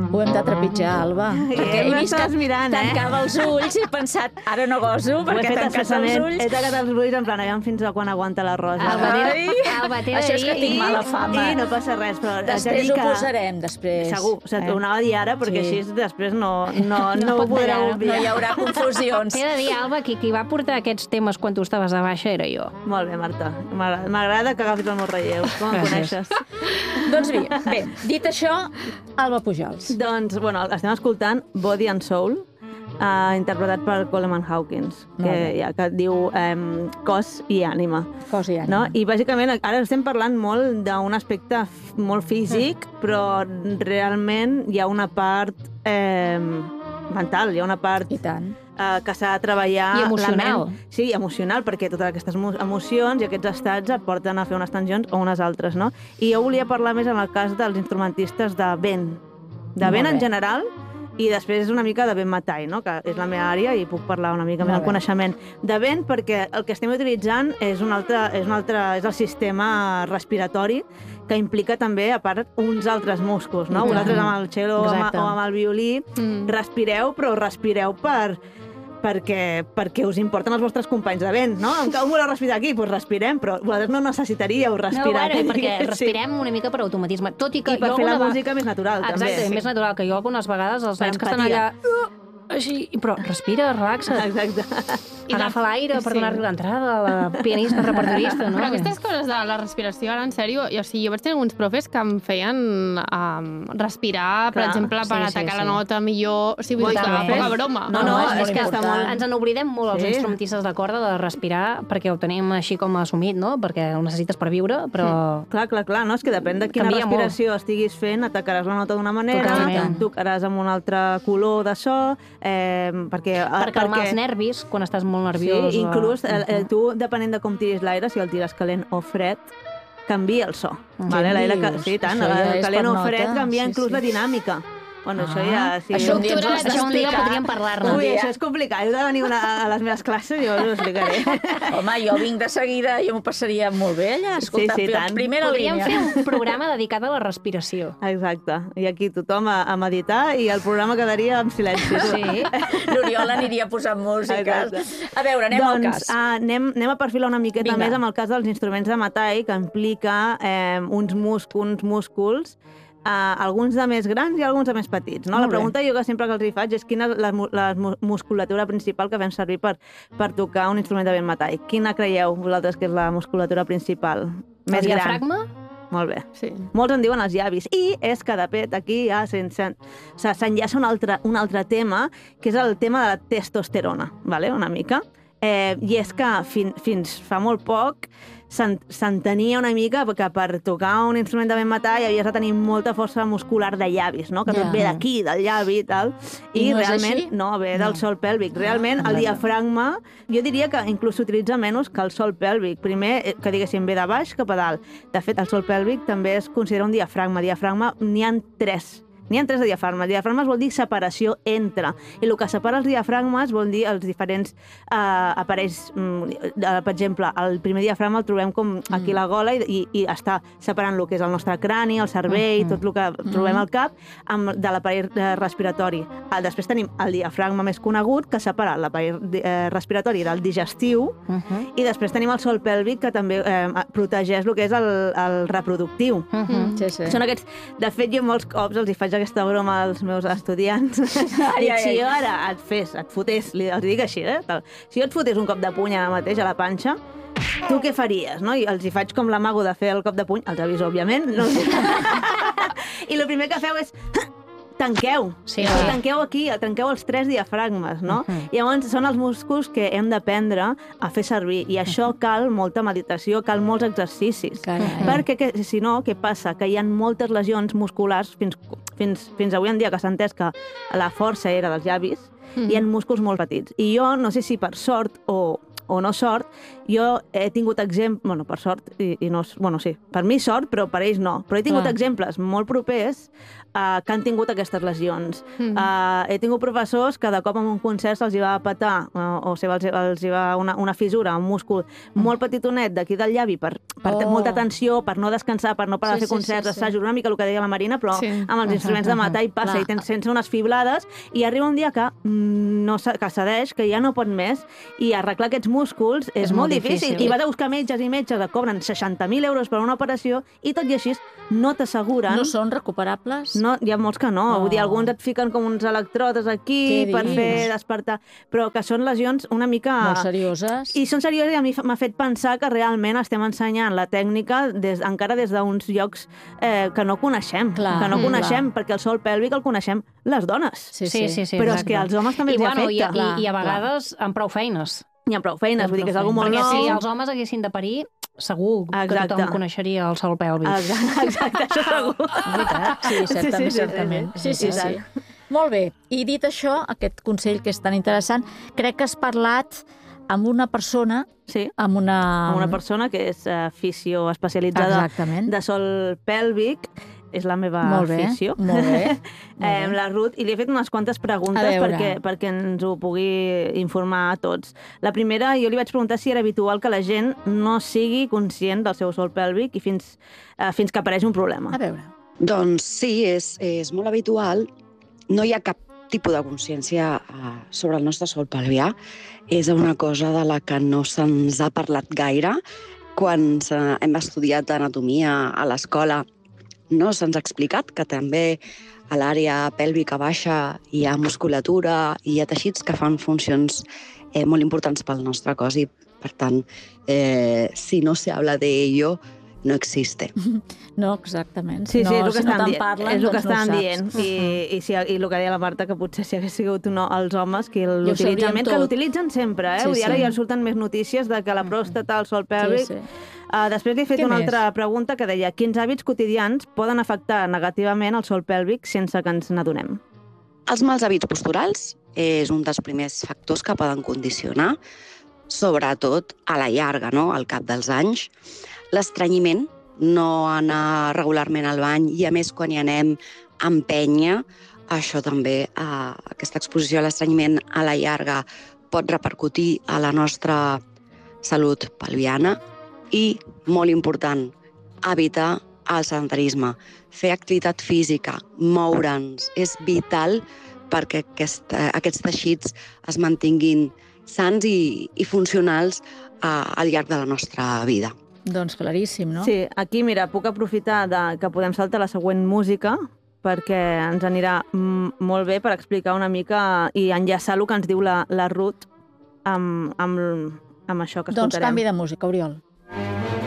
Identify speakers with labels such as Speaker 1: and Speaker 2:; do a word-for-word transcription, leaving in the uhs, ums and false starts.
Speaker 1: Ho hem de trepitjar, Alba. Perquè he vist que
Speaker 2: mirant, eh?
Speaker 1: tancava els ulls i he pensat, ara no goso, perquè tanques els ulls...
Speaker 2: He tancat els ulls en plan, aviam fins a quan aguanta la rosa.
Speaker 3: Alba,
Speaker 1: Ai,
Speaker 3: Alba, t'he de
Speaker 1: això és que
Speaker 3: dir-
Speaker 1: tinc mala fama.
Speaker 2: I no passa res, però...
Speaker 1: Després ho posarem, després.
Speaker 2: Segur, o sigui, ho anava a dir ara, perquè
Speaker 1: Sí.
Speaker 2: així després no, no, no,
Speaker 3: No
Speaker 2: ho
Speaker 3: pot
Speaker 2: podreu
Speaker 3: negar-ho.
Speaker 1: No
Speaker 2: obviar.
Speaker 1: hi haurà confusions.
Speaker 3: T'he de dir, Alba, que qui va portar aquests temes quan tu estaves de baixa era jo.
Speaker 2: Molt bé, Marta. M'agrada m'agrada que agafis el meu relleu. Com em coneixes?
Speaker 1: Doncs bé, bé, dit això, Alba Pujols.
Speaker 2: Doncs, bueno, estem escoltant Body and Soul, uh, interpretat per Coleman Hawkins,
Speaker 1: Molt
Speaker 2: que,
Speaker 1: bé.
Speaker 2: ja, que diu um, cos i ànima.
Speaker 1: Cos i ànima.
Speaker 2: No? I bàsicament ara estem parlant molt d'un aspecte f- molt físic, però realment hi ha una part eh, mental, hi ha una part
Speaker 1: I tant.
Speaker 2: eh, que s'ha de treballar...
Speaker 3: I
Speaker 2: la
Speaker 3: emocional.
Speaker 2: ment. Sí, emocional, perquè totes aquestes emo- emocions i aquests estats et porten a fer unes tensions o unes altres, no? I jo volia parlar més en el cas dels instrumentistes de vent, de
Speaker 1: Molt
Speaker 2: vent en
Speaker 1: bé.
Speaker 2: general, i després una mica de vent metall, no? Que és la meva àrea i puc parlar una mica més
Speaker 1: Molt
Speaker 2: del
Speaker 1: bé.
Speaker 2: coneixement. De vent perquè el que estem utilitzant és un altre, és un altre, és el sistema respiratori, que implica també, a part, uns altres músculs, no?
Speaker 3: Mhm.
Speaker 2: Vosaltres amb el cello o amb,
Speaker 3: Exacte.
Speaker 2: o amb el violí
Speaker 3: Mm.
Speaker 2: respireu, però respireu per perquè, perquè us importen els vostres companys de vent, no? Em cau voleu respirar aquí? Doncs respirem, però vosaltres no necessitaríeu
Speaker 3: No,
Speaker 2: respirar.
Speaker 3: bueno, perquè
Speaker 2: Sí.
Speaker 3: respirem una mica per automatisme. Tot i que
Speaker 2: I per
Speaker 3: jo
Speaker 2: fer la
Speaker 3: alguna va-
Speaker 2: música més natural, també.
Speaker 3: Exacte, i més natural, que jo algunes vegades els
Speaker 2: Per
Speaker 3: nens que estan allà...
Speaker 2: empatia.
Speaker 3: "Uh", així, però respira, relaxa't.
Speaker 2: Exacte.
Speaker 3: I agafa l'aire per
Speaker 4: Sí.
Speaker 3: donar-li l'entrada a la pianista repertorista, no?
Speaker 4: Però aquestes coses de la respiració, ara, en sèrio, jo, o sigui, jo vaig tenir alguns profes que em feien um, respirar, per
Speaker 2: Clar,
Speaker 4: exemple, per
Speaker 3: sí, sí,
Speaker 4: atacar
Speaker 3: sí.
Speaker 4: la nota millor. O sigui, vull dir que
Speaker 3: Totalment.
Speaker 4: poca broma.
Speaker 2: No, no,
Speaker 3: és,
Speaker 2: és
Speaker 3: és que
Speaker 2: molt important.
Speaker 3: ens n'oblidem molt els
Speaker 2: Sí.
Speaker 3: instrumentistes de corda de respirar perquè ho tenim així com assumit, no? Perquè ho necessites per viure, però...
Speaker 2: Clar, clar, clar, no? És que depèn de quina
Speaker 3: Canvia molt.
Speaker 2: respiració estiguis fent, atacaràs la nota d'una manera,
Speaker 3: Totalment.
Speaker 2: tocaràs amb un altre color de so, eh, perquè...
Speaker 3: Per calmar
Speaker 2: perquè...
Speaker 3: els nervis quan estàs molt nerviós.
Speaker 2: Sí,
Speaker 3: o-
Speaker 2: inclús eh, eh, tu, depenent de com tiris l'aire, si el tires calent o fred, canvia el so. Vale? L'aire que,
Speaker 1: dius?
Speaker 2: sí, tant,
Speaker 1: Això ja
Speaker 2: el
Speaker 1: és
Speaker 2: calent
Speaker 1: per
Speaker 2: o fred
Speaker 1: nota.
Speaker 2: canvia
Speaker 1: Sí,
Speaker 2: inclús
Speaker 1: sí.
Speaker 2: la dinàmica. Bueno, això ja... Sí,
Speaker 1: Això un dia ens ho has
Speaker 3: Això un dia
Speaker 1: d'explicar.
Speaker 3: podríem parlar-ne.
Speaker 2: Ui, això és complicat. Heu de venir una, a les meves classes i jo us ho explicaré.
Speaker 1: Home, jo vinc de seguida i m'ho passaria molt bé allà. Escolta,
Speaker 2: Sí, sí, tant.
Speaker 1: primera
Speaker 3: Podríem
Speaker 1: línia.
Speaker 3: fer un programa dedicat a la respiració.
Speaker 2: Exacte. I aquí tothom a, a meditar i el programa quedaria en silenci.
Speaker 3: Sí.
Speaker 1: L'Oriol aniria posant músiques.
Speaker 2: Exacte.
Speaker 1: A veure, anem al
Speaker 2: doncs,
Speaker 1: cas.
Speaker 2: ah, anem, anem a perfilar una miqueta
Speaker 1: Vinga.
Speaker 2: més amb el cas dels instruments de metall, que implica eh, uns, mus uns músculs, eh, alguns de més grans i alguns de més petits. No?
Speaker 1: Molt
Speaker 2: La
Speaker 1: bé.
Speaker 2: pregunta jo que sempre que els hi faig és quina és la, mu- la mu- musculatura principal que fem servir per, per tocar un instrument de vent metall. Quina creieu vosaltres que és la musculatura principal? Més
Speaker 3: el
Speaker 2: gran.
Speaker 3: diafragma?
Speaker 2: Molt bé.
Speaker 4: Sí.
Speaker 2: Molts en diuen els llavis. I és que, de fet, aquí ja s'en- s'en- s'enllaça un altre, un altre tema, que és el tema de la testosterona, vale? Una mica. Eh, I és que fin, fins fa molt poc s'en- s'entenia una mica que per tocar un instrument de vent metall havies de tenir molta força muscular de llavis, no? Que tot
Speaker 1: Ja.
Speaker 2: ve d'aquí, del llavi i tal. I,
Speaker 1: I no és
Speaker 2: realment,
Speaker 1: així?
Speaker 2: no, ve
Speaker 1: No.
Speaker 2: del sòl pèlvic. Realment, el
Speaker 1: Exacte.
Speaker 2: diafragma, jo diria que inclús s'utilitza menys que el sòl pèlvic. Primer, eh, que diguéssim, ve de baix cap a dalt. De fet, el sòl pèlvic també es considera un diafragma. Diafragma n'hi ha tres. N'hi ha tres de diafragmes. Diafragmes vol dir separació entre. I el que separa els diafragmes vol dir els diferents eh, aparells. Mm, eh, per exemple, el primer diafragma el trobem com aquí a la gola i, i, i està separant el que és el nostre crani, el cervell,
Speaker 1: Mhm.
Speaker 2: tot el que trobem al cap, amb, de l'aparell eh, respiratori. Ah, després tenim el diafragma més conegut, que separa l'aparell eh, respiratori del digestiu,
Speaker 3: Uh -huh.
Speaker 2: i després tenim el sòl pèlvic, que també eh, protegeix el que és el, el reproductiu.
Speaker 3: Uh -huh.
Speaker 1: Sí, sí.
Speaker 2: Són aquests... De fet, jo molts cops els hi faig aquesta broma als meus estudiants.
Speaker 1: Ai,
Speaker 2: Dic,
Speaker 1: ai,
Speaker 2: si
Speaker 1: ai.
Speaker 2: jo ara et fes, et fotés, li, els dic així, eh? Tal. Si jo et fotés un cop de puny ara mateix a la panxa, tu què faries, no? I els hi faig com l'amago de fer el cop de puny, els aviso, òbviament. No? I el primer que feu és... Tanqueu.
Speaker 3: Sí,
Speaker 2: Sí,
Speaker 3: sí.
Speaker 2: tanqueu aquí, tanqueu els tres diafragmes, no?
Speaker 3: Uh -huh.
Speaker 2: Llavors, són els músculs que hem d'aprendre a fer servir. I això cal molta meditació, cal molts exercicis.
Speaker 1: Carai.
Speaker 2: Perquè, que, si no, què passa? Que hi ha moltes lesions musculars, fins, fins, fins avui en dia que s'ha entès que la força era dels llavis,
Speaker 4: Mhm.
Speaker 2: hi ha músculs molt petits. I jo, no sé si per sort o o no sort, jo he tingut exemples, bueno, per sort, i, i no, bueno, sí, per mi sort, però per ells no, però he tingut
Speaker 3: Clar.
Speaker 2: exemples molt propers uh, que han tingut aquestes lesions.
Speaker 4: Mm.
Speaker 2: Uh, he tingut professors que de cop en un concert se'ls hi va petar, uh, o sigui, els, els hi va una, una fissura, un múscul molt petitonet d'aquí del llavi per, per
Speaker 3: Oh.
Speaker 2: molta tensió, per no descansar, per no parar
Speaker 3: Sí,
Speaker 2: de fer
Speaker 3: sí,
Speaker 2: concerts,
Speaker 3: sí, sí.
Speaker 2: assajos, una mica el que deia la Marina, però
Speaker 4: Sí.
Speaker 2: amb els instruments de matar i passa,
Speaker 3: Clar.
Speaker 2: i tens sense unes fiblades, i arriba un dia que, mm, no, se- que cedeix, que ja no pot més, i arreglar aquests músculs és,
Speaker 3: És
Speaker 2: molt
Speaker 3: molt
Speaker 2: difícil.
Speaker 3: difícil.
Speaker 2: I vas a buscar metges i metges que cobren seixanta mil euros per una operació, i tot i així no t'asseguren.
Speaker 5: No són recuperables?
Speaker 2: No, hi ha molts que no.
Speaker 5: Oh.
Speaker 2: Vull dir, alguns et fiquen com uns electrodes aquí
Speaker 5: Què
Speaker 2: per
Speaker 5: dius?
Speaker 2: fer despertar, però que són lesions una mica...
Speaker 5: Molt serioses?
Speaker 2: I són serioses i a mi m'ha fet pensar que realment estem ensenyant la tècnica des, encara des d'uns llocs eh, que no coneixem.
Speaker 5: Clar,
Speaker 2: que no
Speaker 5: mm,
Speaker 2: coneixem, perquè el sol pèlvic el coneixem les dones.
Speaker 5: Sí,
Speaker 3: Sí, sí, sí.
Speaker 2: Però és
Speaker 3: exacte.
Speaker 2: que als homes també
Speaker 3: I,
Speaker 2: els
Speaker 3: bueno, i,
Speaker 2: afecta.
Speaker 3: i, i a vegades amb prou feines.
Speaker 2: Hi ha prou feines,
Speaker 5: Amb
Speaker 2: vull dir que és
Speaker 5: prou
Speaker 2: algo molt
Speaker 3: Perquè
Speaker 2: nou.
Speaker 3: si els homes haguessin de parir, segur
Speaker 2: Exacte.
Speaker 3: que tothom coneixeria el sol pèlvic.
Speaker 2: Exacte, exacte, això segur.
Speaker 5: Veritat? Sí, certament,
Speaker 2: sí, sí,
Speaker 5: certament.
Speaker 2: sí,
Speaker 5: Sí, sí,
Speaker 2: sí.
Speaker 5: sí. Molt bé. I dit això, aquest consell que és tan interessant, crec que has parlat amb una persona,
Speaker 2: Sí,
Speaker 5: amb una...
Speaker 2: amb una persona que és uh, fisio especialitzada
Speaker 5: Exactament.
Speaker 2: de sol pèlvic, és la meva
Speaker 5: Molt bé,
Speaker 2: fisio.
Speaker 5: molt bé, molt
Speaker 2: eh,
Speaker 5: bé.
Speaker 2: la Ruth, i li he fet unes quantes
Speaker 5: A
Speaker 2: preguntes
Speaker 5: veure.
Speaker 2: perquè, perquè ens ho pugui informar a tots. La primera, jo li vaig preguntar si era habitual que la gent no sigui conscient del seu sol pèlvic i fins, eh, fins que apareix un problema.
Speaker 5: A veure.
Speaker 6: Doncs sí, és, és molt habitual. No hi ha cap tipus de consciència uh, sobre el nostre sol pelvià. És una cosa de la que no se'ns ha parlat gaire. Quan uh, hem estudiat anatomia a l'escola, no se'ns ha explicat que també a l'àrea pèlvica baixa hi ha musculatura i hi ha teixits que fan funcions eh, molt importants pel nostre cos i, per tant, eh, si no se habla de ello, no existe.
Speaker 5: No, exactament.
Speaker 2: Sí, sí,
Speaker 5: no,
Speaker 2: és el que
Speaker 5: si no
Speaker 2: estan
Speaker 5: te'n
Speaker 2: dient.
Speaker 5: parlen,
Speaker 2: és el que
Speaker 5: doncs no ho
Speaker 2: estan
Speaker 5: saps.
Speaker 2: dient. I, i, si, I el que deia la Marta, que potser si hagués sigut no, els homes qui l'utilitzen,
Speaker 5: sabríem
Speaker 2: que
Speaker 5: tot.
Speaker 2: l'utilitzen sempre, eh?
Speaker 5: Sí,
Speaker 2: Vull dir, ara
Speaker 5: sí.
Speaker 2: ja surten més notícies de que la pròstata, el sol pèlvic...
Speaker 5: Sí, sí.
Speaker 2: Uh, després li he fet
Speaker 5: Què
Speaker 2: una
Speaker 5: més?
Speaker 2: altra pregunta que deia quins hàbits quotidians poden afectar negativament el sol pèlvic sense que ens n'adonem?
Speaker 6: Els mals hàbits posturals és un dels primers factors que poden condicionar, sobretot a la llarga, no? Al cap dels anys. L'estrenyiment, no anar regularment al bany i, a més, quan hi anem a empènyer, això també, eh, aquesta exposició a l'estrenyiment a la llarga pot repercutir a la nostra salut pelviana i, molt important, evitar el sedentarisme, fer activitat física, moure'ns, és vital perquè aquest, aquests teixits es mantinguin sants i, i funcionals uh, al llarg de la nostra vida.
Speaker 5: Doncs claríssim, no?
Speaker 2: Sí, aquí, mira, puc aprofitar de, que podem saltar la següent música perquè ens anirà mm, molt bé per explicar una mica i enllaçar el que ens diu la, la Ruth amb, amb, amb això que
Speaker 5: Doncs
Speaker 2: escoltarem.
Speaker 5: canvi de música, Oriol.